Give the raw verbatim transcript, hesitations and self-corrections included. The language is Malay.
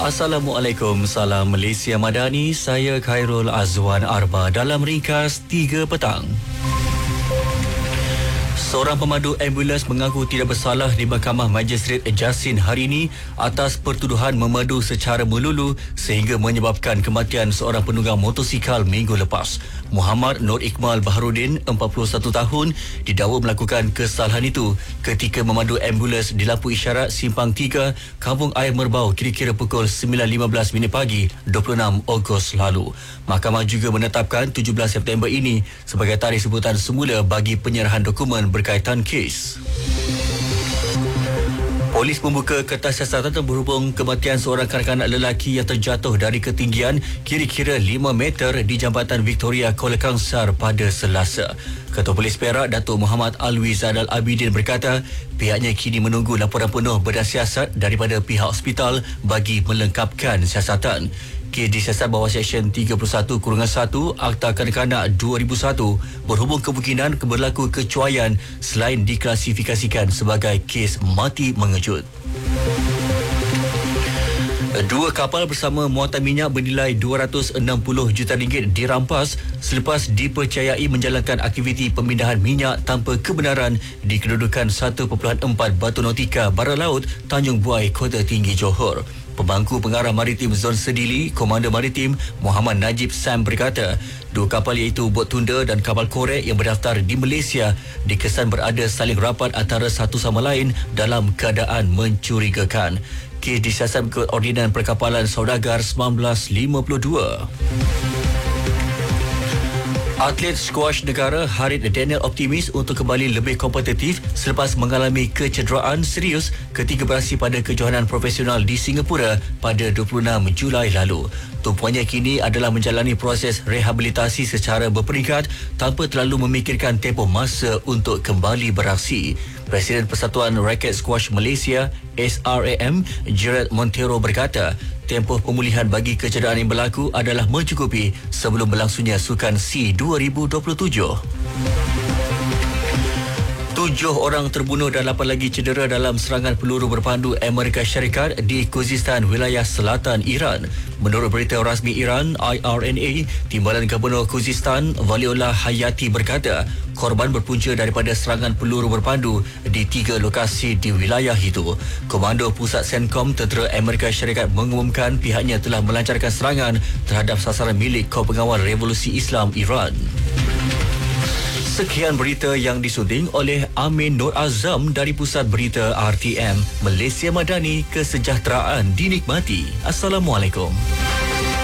Assalamualaikum, salam Malaysia Madani. Saya Khairul Azwan Arba dalam ringkas tiga petang. Seorang pemandu ambulans mengaku tidak bersalah di Mahkamah Magistrate Jasin hari ini atas pertuduhan memadu secara melulu sehingga menyebabkan kematian seorang penunggang motosikal minggu lepas. Muhammad Nur Iqmal Baharudin, empat puluh satu tahun, didakwa melakukan kesalahan itu ketika memandu ambulans di lampu isyarat Simpang tiga, Kampung Air Merbau kira-kira pukul sembilan lima belas minit pagi dua puluh enam Ogos lalu. Mahkamah juga menetapkan tujuh belas September ini sebagai tarikh sebutan semula bagi penyerahan dokumen berkaitan kes. Polis membuka kertas siasatan berhubung kematian seorang kanak-kanak lelaki yang terjatuh dari ketinggian kira-kira lima meter di Jambatan Victoria Kuala Kangsar pada Selasa. Ketua Polis Perak, Datuk Muhammad Alwi Zainal Abidin berkata pihaknya kini menunggu laporan penuh badan siasat daripada pihak hospital bagi melengkapkan siasatan. Kes disiasat bawah Seksyen tiga puluh satu satu Akta Kanak-kanak dua ribu satu berhubung kemungkinan berlaku kecuaian selain diklasifikasikan sebagai kes mati mengejut. Dua kapal bersama muatan minyak bernilai dua ratus enam puluh juta ringgit dirampas selepas dipercayai menjalankan aktiviti pemindahan minyak tanpa kebenaran di kedudukan satu perpuluhan empat Batu Nautika Barat Laut, Tanjung Buai, Kota Tinggi, Johor. Pemangku Pengarah Maritim Zon Sedili, Komander Maritim Muhammad Najib Sam berkata, dua kapal iaitu bot tunda dan kapal korek yang berdaftar di Malaysia dikesan berada saling rapat antara satu sama lain dalam keadaan mencurigakan. Kes disiasat mengikut Ordinan Perkapalan Saudagar seribu sembilan ratus lima puluh dua. Atlet skuash negara Harith Daniel optimis untuk kembali lebih kompetitif selepas mengalami kecederaan serius ketika beraksi pada kejohanan profesional di Singapura pada dua puluh enam Julai lalu. Tumpuannya kini adalah menjalani proses rehabilitasi secara berperingkat tanpa terlalu memikirkan tempoh masa untuk kembali beraksi. Presiden Persatuan Raket Squash Malaysia S R A M Gerard Montero berkata tempoh pemulihan bagi kecederaan yang berlaku adalah mencukupi sebelum berlangsungnya Sukan SEA dua ribu dua puluh tujuh. Tujuh orang terbunuh dan lapan lagi cedera dalam serangan peluru berpandu Amerika Syarikat di Khuzestan, wilayah selatan Iran. Menurut berita rasmi Iran, I R N A, Timbalan Gubernur Khuzestan, Waliullah Hayati berkata, korban berpunca daripada serangan peluru berpandu di tiga lokasi di wilayah itu. Komando Pusat Centcom Tentera Amerika Syarikat mengumumkan pihaknya telah melancarkan serangan terhadap sasaran milik Kor Pengawal Revolusi Islam Iran. Sekian berita yang disunting oleh Amin Nur Azam dari Pusat Berita R T M. Malaysia Madani, kesejahteraan dinikmati. Assalamualaikum.